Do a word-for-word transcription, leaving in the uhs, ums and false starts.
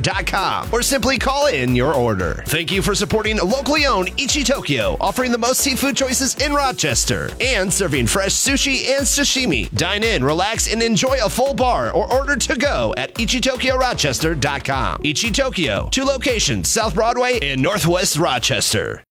dot com or simply call in your order. Thank you for supporting locally owned Ichitokyo, offering the most seafood choices in Rochester and serving fresh sushi and sashimi. Dine in, relax, and enjoy a full bar or order to go at Ichitokyo Rochester dot com. Ichitokyo, two locations, South Broadway and Northwest Rochester.